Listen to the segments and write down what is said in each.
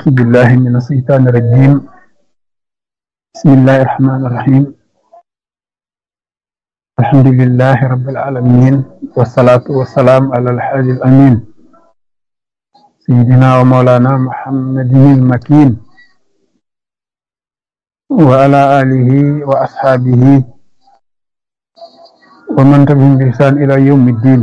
أعوذ بالله من الشيطان الرجيم. بسم الله الرحمن الرحيم. الحمد لله رب العالمين، والصلاة والسلام على الحاج الأمين سيدنا ومولانا محمد المكين وعلى آله وأصحابه ومن تبعهم بإحسان إلى يوم الدين.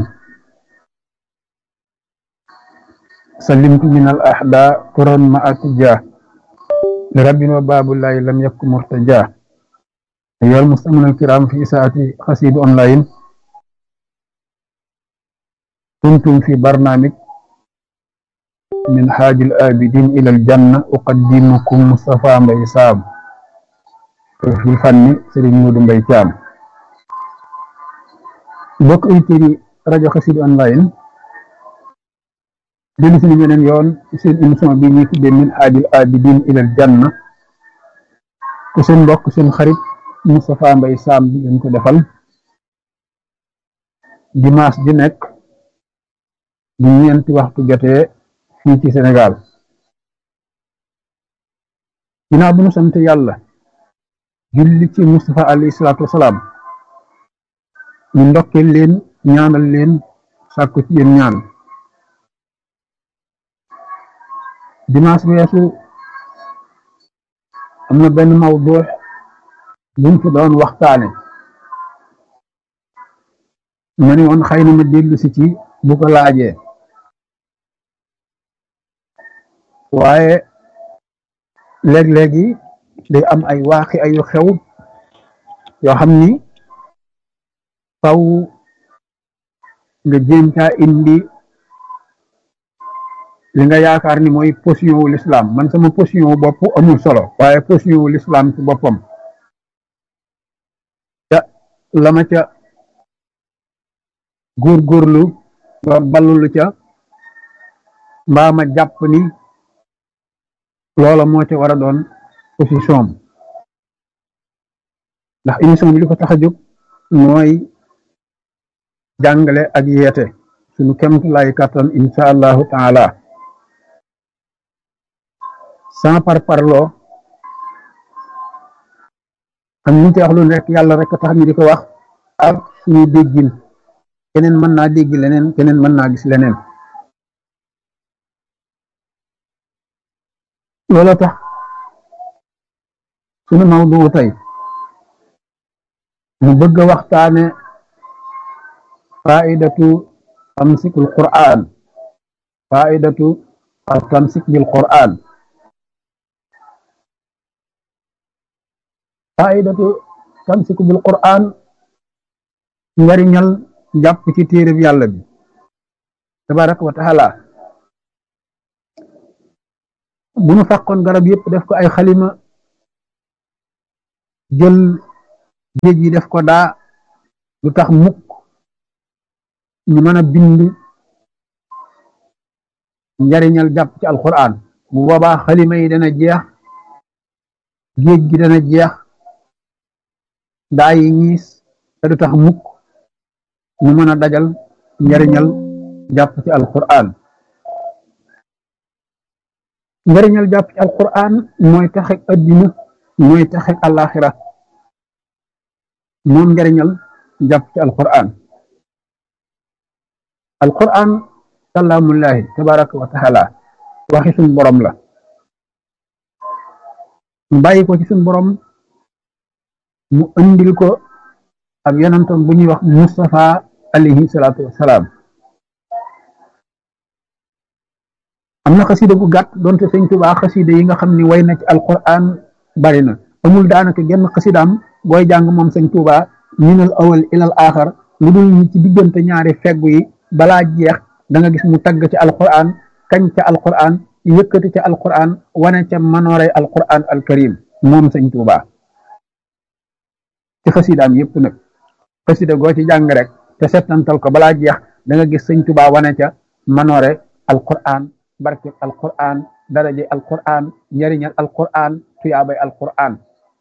سلمت من الأحداء قرا مع اتجاه لرب وباب الله لم يكن مرتجاه. أيها المستمعون الكرام في ساعة قصيد أونلاين، كنتم في برنامج من حاج الآبدين إلى الجنة. أقدمكم مصطفى مباي سام في الفن سيرين مودو مباي تيام. بوك ايتيري راديو قصيد أونلاين ديلو سوني بنين يون سين émission bi ñi tuddé min haajil abidin ilal janna ko seen mbokk seen xarit Moustapha Mbaye Sam bi leen ko defal dimanche ji nekk bu ñeenti waxtu jotee fii ci Sénégal. ginnaaw bu ñu sant yàlla julli ci Moustapha alayhi salaatu wasalaam, ñu ndokkeel leen ñaanal leen sàkku ci yéen ñaan. dimanche bi weesu am na benn mawdu buñ fi doon waxtaane, ma ne woon xëy na ma dellu si ci bu ko laajee, waaye léeg-léegi day am ay waaxi ayu xew yoo xam ni faw nga jéem caa indi li nga yaakaar ni mooy position wu l'islam. man sama position wu bopp amul solo, waaye position wu l'islam ci boppam ca la ma ca góorgóorlu ba ballulu ca mbaa ma jàpp ni loola moo ca war a doon position am. ndax émission bi li ko tax a jóg mooy jàngale ak yeete suñu kemt lay kàttan insha allahu taala, sans par parloo. xam ni ci wax lu nekk yàlla rek tax ñu di ko wax ak suñu déggin. keneen mën naa dégg leneen, keneen mën naa gis leneen. loolu tax suñu mawdu tey mu bëgg a waxtaane faidatu tamsikul Qur'an, faidatu tamsik bil Qur'an, faidatu tamsik bil Qur'an, njariñal jàpp ci téereb yàlla bi tabaraka wa taala. bu nu fàqoon garab yëpp def ko ay xalima, jël géej yi def ko daa, lu tax mukk ñu mën a bind njariñal jàpp ci alquran. bu boobaa xalima yi dana jeex, géej gi dana jeex, daa yi ñiis, te du tax mukk ñu mën a dajal njariñal jàpp ci alquran. njariñal jàpp ci alquran mooy taxek addina, mooy taxek alaxira, moom njariñal jàpp ci alquran. alquran kalaamullahi tabaraka wa taala, waxi suñ borom la, mu bàyyi ko ci suñ borom, mu andil ko ak yonentam bu ñuy wax Mustafa alayhi salaatu wassalaam. am na xasida bu gàtt doonte sëñ Tuubaa xasida yi nga xam ni way na ci alquran bari na. amul daanaka genn xasidaam booy jàng moom sëñ Tuubaa minal awal ilal aaxar lu dul ñi ci diggante ñaari feggu yi balaa jeex da nga gis mu tagg ci alquran, kañ ca alquran, yëkkati ca alquran, wane ca manoore alquran alkarim moom sëñ Tuubaa ci xasidaam yépp nag. xasida goo ci jàng rek te settantal ko balaa jeex da nga gis sëñ Tuubaa wane ca manoore alquran, barke alquran, daraje alquran, njariñal alquran, tuyaabay alquran.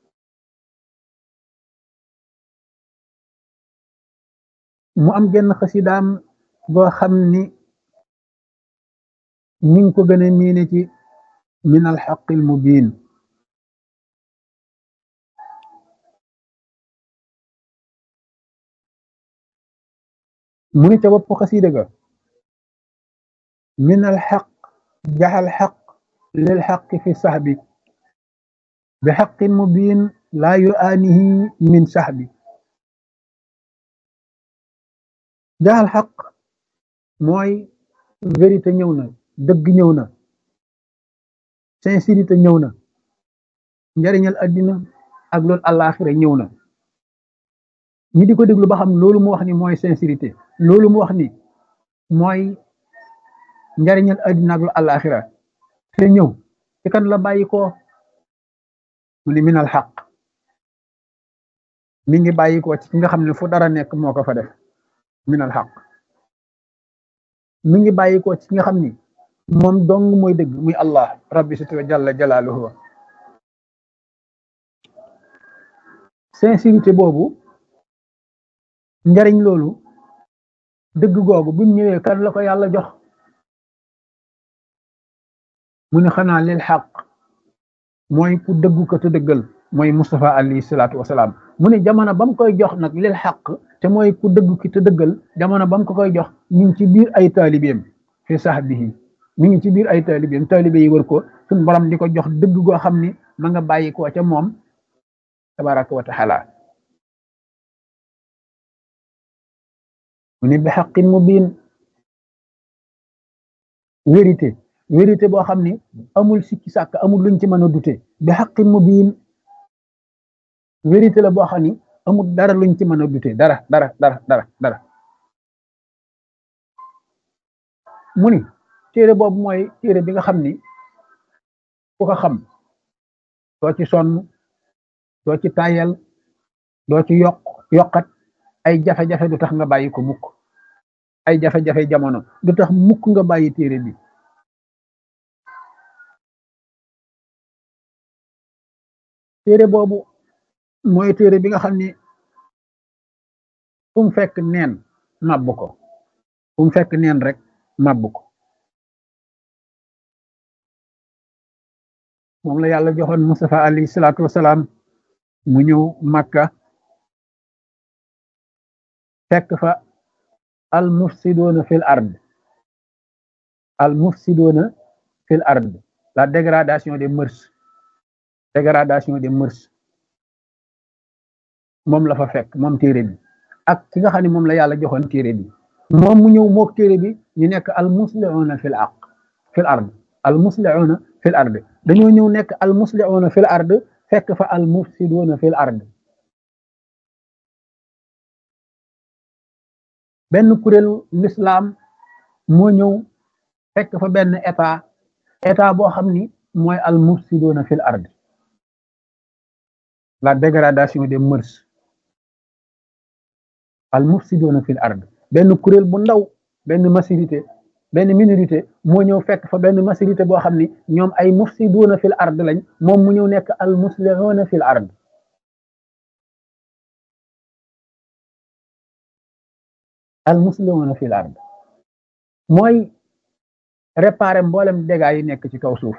mu am genn xasidaam boo xam ni ñi ngi ko gën a miine ci min alxaqi almubin mu ni ca bopp xasiida ga min alxaq jaxal xaq lil xaqi fi saxbi bi xaqin mubin laa yuaanihi min saxbi jaxal xaq mooy vérité ñëw na dëgg ñëw na sincérité ñëw na njariñal addina ak loolu àllaaxira ñëw na ñi di ko déglu ba xam loolu mu wax ni mooy sincérité loolu mu wax ni mooy njariñal addina ak loolu àllaaxira te ñëw ci kan la bàyyi ko mu ni minal xaq mi ngi bàyyi ko ci ki nga xam ne fu dara nekk moo ko fa def minal xaq mi ngi bàyyi ko ci ki nga xam ni moom dong mooy dëgg muy allah rabbi sut wa jalla jalaaluhu sincérité boobu njariñ loolu dëgg googu bu ñëwee kan la ko yàlla jox mu ne xanaa lil xaq mooy ku dëggu ko te dëggal mooy Mustafa alayhi salaatu wasalaam mu ne jamono ba mu koy jox nag lil xaq te mooy ku dëggu ki te dëggal jamono ba mu ko koy jox ñu ngi ci biir ay taalibeem fi sahbihi mi ngi ci biir ay taalibeem taalibe yi wër ko suñ borom di ko jox dëgg goo xam ni ma nga bàyyi ko ca moom tabaraka wa taala mu ne bi xaqin mubin vérité boo xam ni amul sikki sàkk amul luñ ci mën a dute bi xaqin mubin vérité la boo xam ni amul dara luñ ci mën a dute dara mu ni téere boobu mooy téere bi nga xam ni ku ko xam doo ci sonn doo ci tayal doo ci yokkat ay jafe-jafe du tax nga bàyyi ko mukk ay jafe-jafe jamono du tax mukk nga bàyyi téere bi téere boobu mooy téere bi nga xam ni fu mu fekk neen màbb ko fu mu fekk neen rek màbb ko moom la yàlla joxoon Mustafa alayhi salaatu wasalaam mu ñëw Makka fekk fa al mufsidoona fil ard al mufsidoona fil ard la dégradation des mœurs moom la fa fekk moom téere bi ak ki nga xam ne moom la yàlla joxoon téere bi moom mu ñëw mook téere bi ñu nekk al muslihuuna fil ard al muslihuuna fil ard dañoo ñëw nekk al muslihuuna fil ard fekk fa al mufsiduuna fil ard benn kuréelu l'islam moo ñëw fekk fa benn état boo xam ni mooy al mufsiduuna fil ard la dégradation des mœurs al mufsiduuna fil ard benn kuréel bu ndaw benn minorité moo ñëw fekk fa benn majorité boo xam ni ñoom ay mufsiduuna fil ard lañ moom mu ñëw nekk al muslihuuna fil ard al muslihuuna fil ard mooy réparer mboolem dégâts yi nekk ci kaw suuf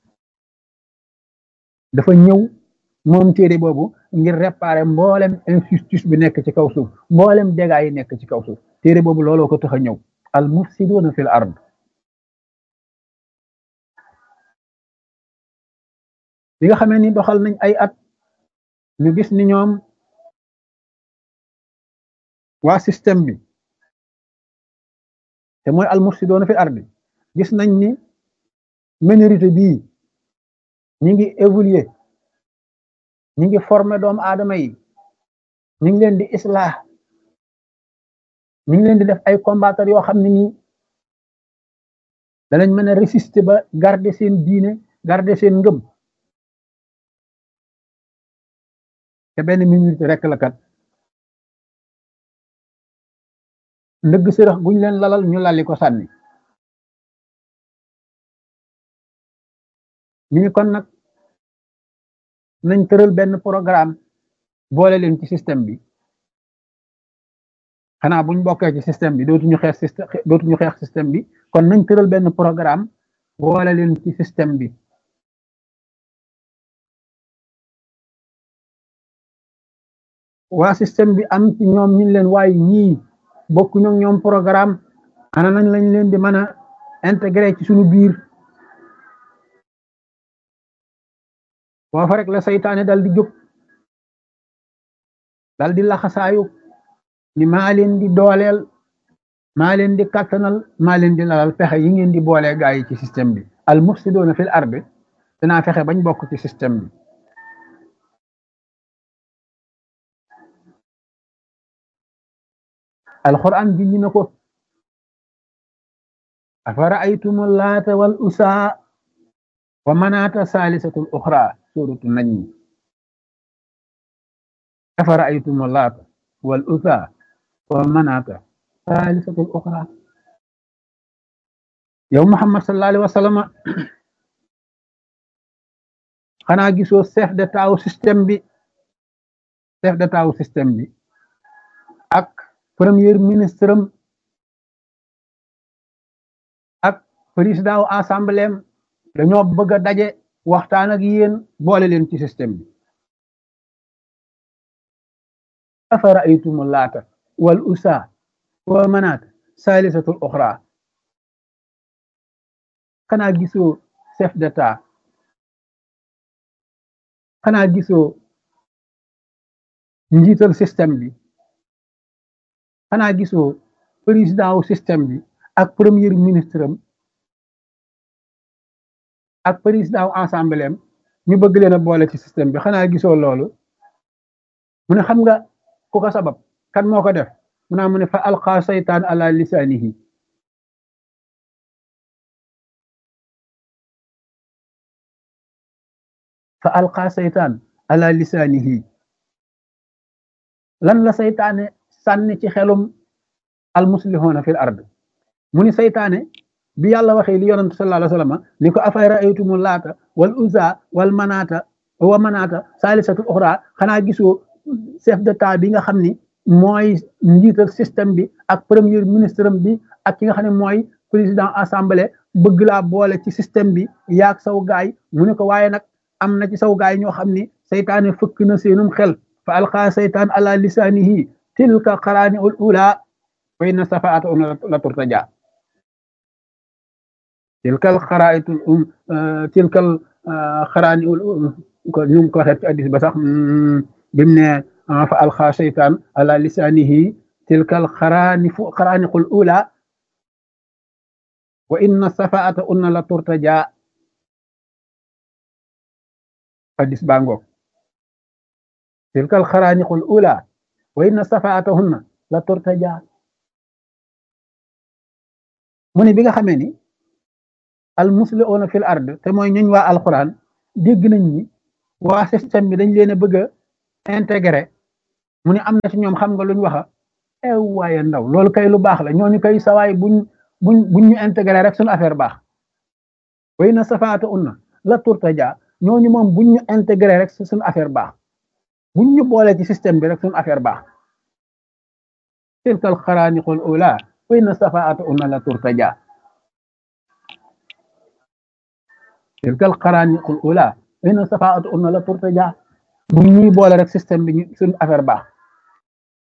dafa ñëw moom téere boobu ngir réparer mboolem injustice bi nekk ci kaw suuf mboolem dégâts yi nekk ci kaw suuf téere boobu looloo ko tax a ñëw al mufsiduuna fil ard bi nga xamee ni doxal nañ ay at ñu gis ni ñoom waa système bi te mooy al mufsiduuna fil ard gis nañ ni minorité bii ñi ngi évoluer ñi ngi former doomu aadama yi ñi ngi leen di islah ñi ngi leen di def ay combattre yoo xam ne nii danañ mën a résister ba garder seen diine garder seen ngëm te benn minorité rek la kat ndëgg sërëx guñ leen lalal ñu lali ko sànni ñu ni kon nag nañ tëral benn programme boole leen ci système bi xanaa buñ bokkee ci système bi dootuñu xeex système bi kon nañ tëral benn programme boole leen ci système bi waa système bi am ci ñoom ñu leen waaye ñii bokku ñoom ñoom programme ana nañ lañ leen di mën a intégré ci suñu biir foofa rek la saytaane dal di jóg dal di laxasaayu ni maa leen di dooleel maa leen di kattanal maa leen di lalal fexe yi ngeen di boolee gaa yi ci système bi al mufsidoona fil ardi dinaa fexe bañ bokk ci système bi alquran ji ñu na ko afara aytumu laata wal usaa wa manaata saalisatul uxra suratu najmi afara aytumu laata wal usaa wa manaata saalisatul uxra yow Muhammad sallallahu alayhi wa sallam xanaa gisoo chef d'état wu système bi chef d'état wu système bi ak premier ministre am ak président wu assemblée am dañoo bëgg a daje waxtaan ak yéen boole leen ci système bi afara aytumu laata wal usaa wa manaat saalisatul uxra xanaa gisoo chef d'état xanaa gisoo njiital système bi xanaa gisoo président wu système bi ak premier ministre am ak président wu assemblée am ñu bëgg leen a boole ci système bi xanaa gisoo loolu mu ne xam nga ku ko sabab kan moo ko def mu ne fa alqa saytaan ala lisaanihi fa alqa saytaan ala lisaanihi lan la saytaane sànni ci xelum almuslihuuna fil ard mu ni saytaane bi yàlla waxee li yonent sallallahu alayhi wa sallam ni ko afay raaytumu laata wal uzza wal manaata wa manaata saalisatu uxra xanaa gisoo chef d'état bi nga xam ni mooy njiital système bi ak premier ministre bi ak ki nga xam ne mooy président assemblée bëgg laa boole ci système bi yaag saw gaay mu ne ko waaye nag am na ci saw gaay ñoo xam ni saytaane fëkk na seenum xel fa alqa saytaan ala lisaanihi tilka qaraani ul ula wa inna safaata la turtaja tilkal xaraa'itul tilkal xaraani ul ko ñu ko waxee ci hadiis ba sax bimu ne fa alqa saytaan ala lisaanihi tilkal xaraaniqul ula wa inna safaata la turtaja hadiis baa ngoog tilkal xaraaniqul ula wa inna safaatahunna la turtaja mu ne bi nga xamee ni al muslihuuna fil ard te mooy ñuñ waa alquran dégg nañ ni waa système bi dañ leen a bëgg a intégré mu ne am na ci ñoom xam nga luñ waxa waaye ndaw loolu kay lu baax la ñooñu kay sawaay buñ ñu intégré rek suñu affaire baax wa inna safaatahunna la turtaja ñooñu moom buñ ñu intégré rek suñu affaire baax buñ ñu boole ci système bi rek suñu affaire baax tilkal xaraaniqul ula wa inna safaatahunna la turtaja tilkal xaraaniqul ula wa inna safaatahunna la turtaja buñ ñuy boole rek système bi suñu affaire baax